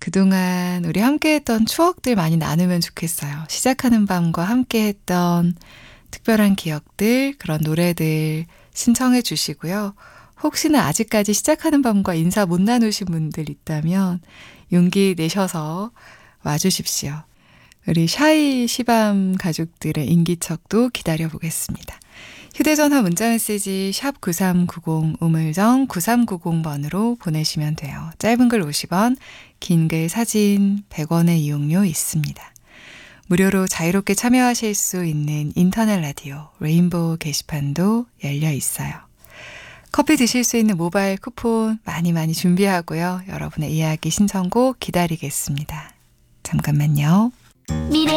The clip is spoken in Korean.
그동안 우리 함께했던 추억들 많이 나누면 좋겠어요. 시작하는 밤과 함께했던 특별한 기억들, 그런 노래들 신청해 주시고요. 혹시나 아직까지 시작하는 밤과 인사 못 나누신 분들 있다면 용기 내셔서 와주십시오. 우리 샤이 시밤 가족들의 인기척도 기다려보겠습니다. 휴대전화 문자메시지 샵 9390 우물정 9390번으로 보내시면 돼요. 짧은 글 50원, 긴 글 사진 100원의 이용료 있습니다. 무료로 자유롭게 참여하실 수 있는 인터넷 라디오 레인보우 게시판도 열려 있어요. 커피 드실 수 있는 모바일 쿠폰 많이 준비하고요. 여러분의 이야기 신청곡 기다리겠습니다. 잠깐만요. 미래